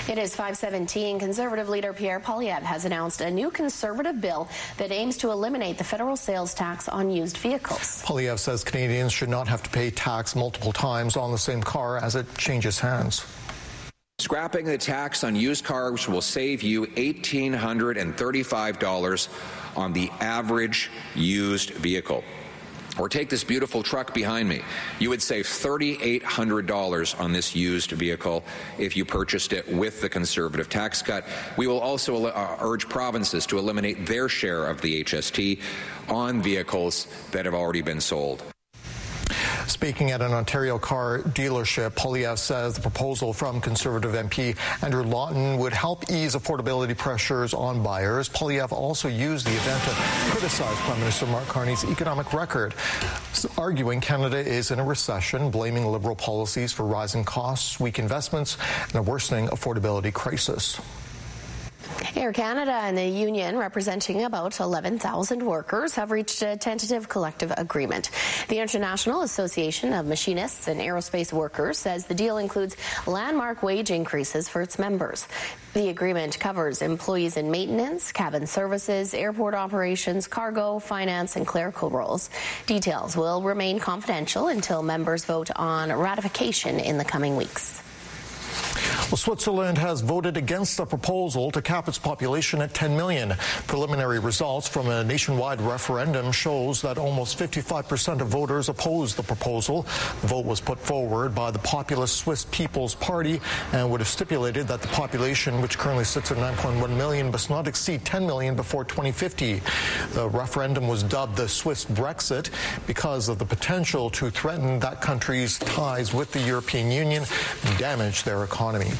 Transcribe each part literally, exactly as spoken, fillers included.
It is five seventeen. Conservative leader Pierre Poilievre has announced a new Conservative bill that aims to eliminate the federal sales tax on used vehicles. Poilievre says Canadians should not have to pay tax multiple times on the same car as it changes hands. Scrapping the tax on used cars will save you one thousand eight hundred thirty-five dollars on the average used vehicle. Or take this beautiful truck behind me. You would save three thousand eight hundred dollars on this used vehicle if you purchased it with the Conservative tax cut. We will also uh, urge provinces to eliminate their share of the H S T on vehicles that have already been sold. Speaking at an Ontario car dealership, Poilievre says the proposal from Conservative M P Andrew Lawton would help ease affordability pressures on buyers. Poilievre also used the event to criticize Prime Minister Mark Carney's economic record, arguing Canada is in a recession, blaming Liberal policies for rising costs, weak investments, and a worsening affordability crisis. Air Canada and the union, representing about eleven thousand workers, have reached a tentative collective agreement. The International Association of Machinists and Aerospace Workers says the deal includes landmark wage increases for its members. The agreement covers employees in maintenance, cabin services, airport operations, cargo, finance, and clerical roles. Details will remain confidential until members vote on ratification in the coming weeks. Well, Switzerland has voted against the proposal to cap its population at ten million. Preliminary results from a nationwide referendum shows that almost fifty-five percent of voters oppose the proposal. The vote was put forward by the populist Swiss People's Party and would have stipulated that the population, which currently sits at nine point one million, must not exceed ten million before twenty fifty. The referendum was dubbed the Swiss Brexit because of the potential to threaten that country's ties with the European Union and damage their economy.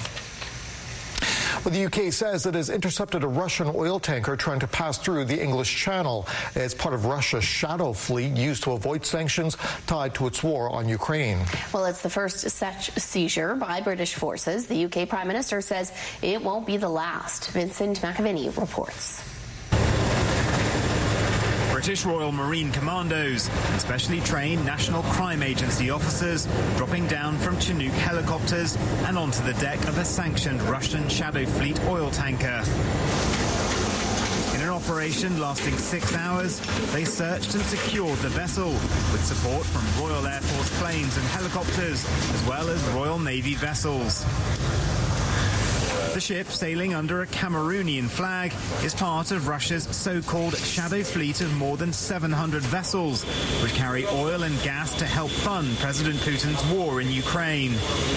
Well, the U K says it has intercepted a Russian oil tanker trying to pass through the English Channel. It's part of Russia's shadow fleet used to avoid sanctions tied to its war on Ukraine. Well, it's the first such seizure by British forces. The U K Prime Minister says it won't be the last. Vincent McAviney reports. British Royal Marine Commandos and specially trained National Crime Agency officers dropping down from Chinook helicopters and onto the deck of a sanctioned Russian Shadow Fleet oil tanker. In an operation lasting six hours, they searched and secured the vessel with support from Royal Air Force planes and helicopters, as well as Royal Navy vessels. The ship, sailing under a Cameroonian flag, is part of Russia's so-called shadow fleet of more than seven hundred vessels, which carry oil and gas to help fund President Putin's war in Ukraine.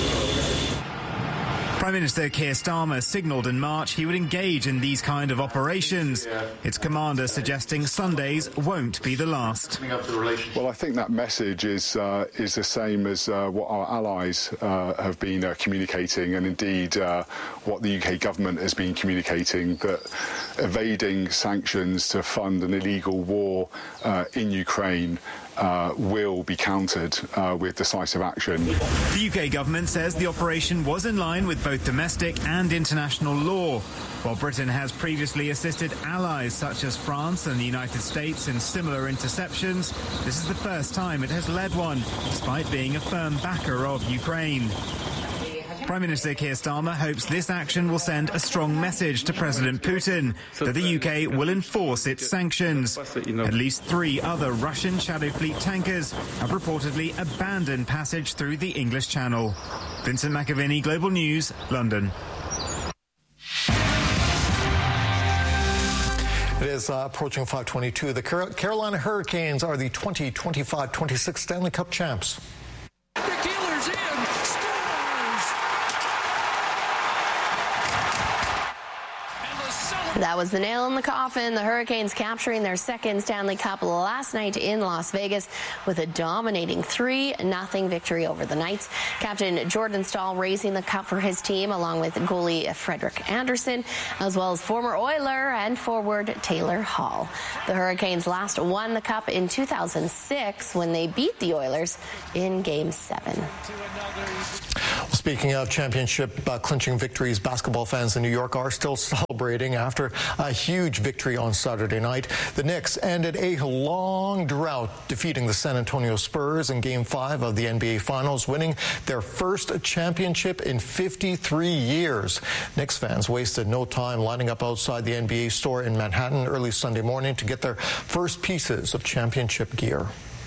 Prime Minister Keir Starmer signalled in March he would engage in these kind of operations. Its commander suggesting Sundays won't be the last. Well, I think that message is uh, is the same as uh, what our allies uh, have been uh, communicating, and indeed uh, what the U K government has been communicating, that evading sanctions to fund an illegal war uh, in Ukraine Uh, will be countered uh, with decisive action. The U K government says the operation was in line with both domestic and international law. While Britain has previously assisted allies such as France and the United States in similar interceptions, this is the first time it has led one, despite being a firm backer of Ukraine. Prime Minister Keir Starmer hopes this action will send a strong message to President Putin that the U K will enforce its sanctions. At least three other Russian Shadow Fleet tankers have reportedly abandoned passage through the English Channel. Vincent McAviney, Global News, London. It is uh, approaching five twenty-two. The Car- Carolina Hurricanes are the twenty twenty-five twenty-six Stanley Cup champs. That was the nail in the coffin. The Hurricanes capturing their second Stanley Cup last night in Las Vegas with a dominating three nothing victory over the Knights. Captain Jordan Staal raising the cup for his team, along with goalie Frederik Andersen, as well as former Oiler and forward Taylor Hall. The Hurricanes last won the cup in two thousand six when they beat the Oilers in Game seven. Speaking of championship uh, clinching victories, basketball fans in New York are still celebrating after after a huge victory on Saturday night. The Knicks ended a long drought, defeating the San Antonio Spurs in Game five of the N B A Finals, winning their first championship in fifty-three years. Knicks fans wasted no time lining up outside the N B A store in Manhattan early Sunday morning to get their first pieces of championship gear.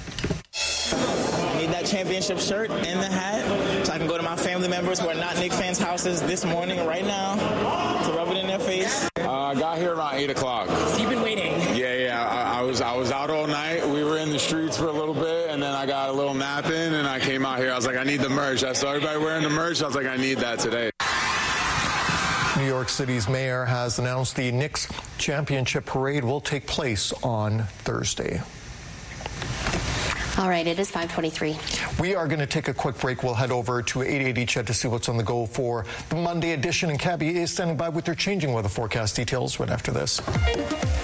I need that championship shirt and the hat so I can go to my family members who are not Knicks fans' houses this morning right now to rub it in their face. Uh, I got here around eight o'clock. So you've been waiting? Yeah, yeah. I, I was I was out all night. We were in the streets for a little bit, and then I got a little nap in, and I came out here. I was like, I need the merch. I saw everybody wearing the merch. I was like, I need that today. New York City's mayor has announced the Knicks championship parade will take place on Thursday. All right, it is five twenty-three. We are going to take a quick break. We'll head over to eight eighty Ched to see what's on the go for the Monday edition. And Cabby is standing by with their changing weather forecast details right after this.